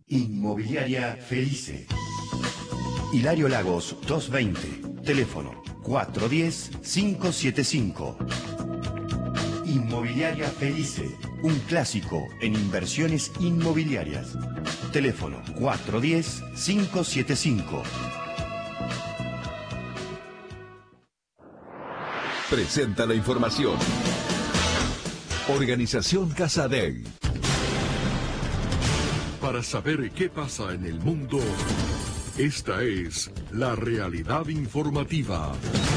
Inmobiliaria Felice. Hilario Lagos 220, teléfono 410-575. Inmobiliaria Felice, un clásico en inversiones inmobiliarias. Teléfono 410-575. Presenta la información. Organización Casadei. Para saber qué pasa en el mundo, esta es la realidad informativa.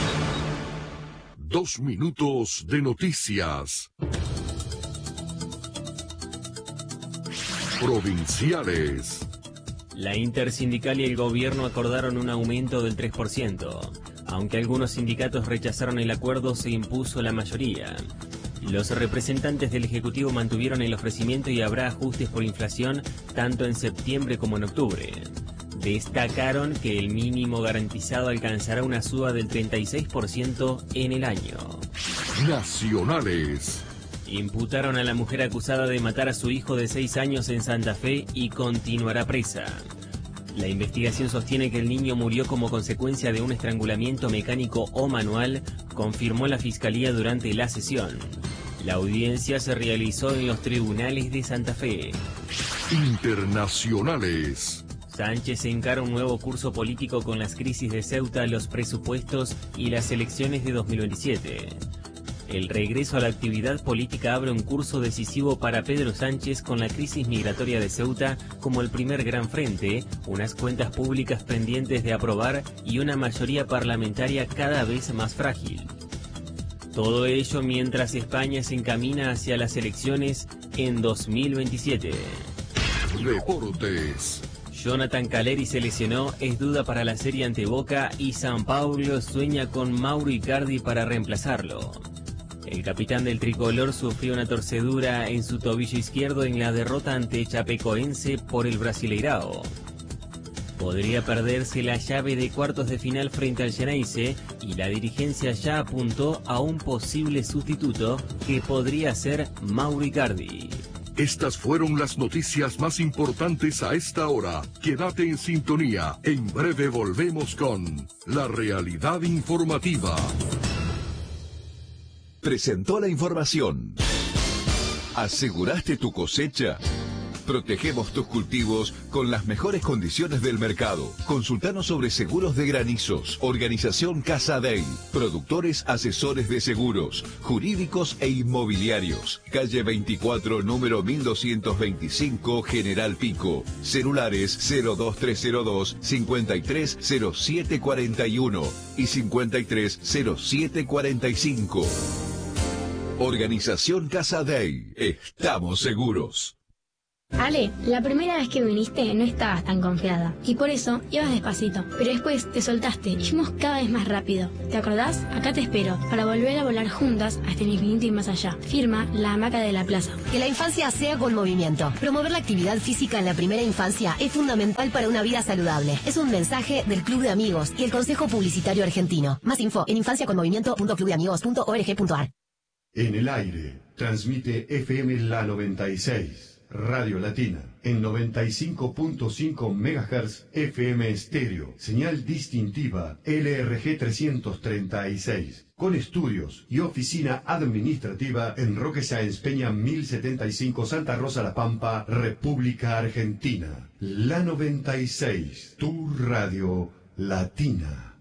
2 minutos de noticias. Provinciales. La Intersindical y el gobierno acordaron un aumento del 3%. Aunque algunos sindicatos rechazaron el acuerdo, se impuso la mayoría. Los representantes del Ejecutivo mantuvieron el ofrecimiento y habrá ajustes por inflación tanto en septiembre como en octubre. Destacaron que el mínimo garantizado alcanzará una suba del 36% en el año. Nacionales. Imputaron a la mujer acusada de matar a su hijo de 6 años en Santa Fe y continuará presa. La investigación sostiene que el niño murió como consecuencia de un estrangulamiento mecánico o manual, confirmó la Fiscalía durante la sesión. La audiencia se realizó en los tribunales de Santa Fe. Internacionales. Sánchez encara un nuevo curso político con las crisis de Ceuta, los presupuestos y las elecciones de 2027. El regreso a la actividad política abre un curso decisivo para Pedro Sánchez con la crisis migratoria de Ceuta como el primer gran frente, unas cuentas públicas pendientes de aprobar y una mayoría parlamentaria cada vez más frágil. Todo ello mientras España se encamina hacia las elecciones en 2027. Deportes. Jonathan Caleri se lesionó, es duda para la serie ante Boca y San Paulo sueña con Mauro Icardi para reemplazarlo. El capitán del tricolor sufrió una torcedura en su tobillo izquierdo en la derrota ante Chapecoense por el Brasileirao. Podría perderse la llave de cuartos de final frente al Xeneize y la dirigencia ya apuntó a un posible sustituto que podría ser Mauro Icardi. Estas fueron las noticias más importantes a esta hora. Quédate en sintonía. En breve volvemos con la realidad informativa. Presentó la información. ¿Aseguraste tu cosecha? Protegemos tus cultivos con las mejores condiciones del mercado. Consultanos sobre seguros de granizos. Organización Casadei. Productores asesores de seguros, jurídicos e inmobiliarios. Calle 24, número 1225, General Pico. Celulares 02302 530741 y 530745. Organización Casadei. Estamos seguros. Ale, la primera vez que viniste no estabas tan confiada y por eso ibas despacito, pero después te soltaste y fuimos cada vez más rápido. ¿Te acordás? Acá te espero para volver a volar juntas hasta el infinito y más allá. Firma La Hamaca de la Plaza. Que la infancia sea con movimiento. Promover la actividad física en la primera infancia es fundamental para una vida saludable. Es un mensaje del Club de Amigos y el Consejo Publicitario Argentino. Más info en infanciaconmovimiento.clubdeamigos.org.ar. En el aire, transmite FM La 96. Radio Latina, en 95.5 MHz FM estéreo, señal distintiva LRG 336, con estudios y oficina administrativa en Roque Sáenz Peña 1075 Santa Rosa La Pampa, República Argentina. La 96, tu radio latina.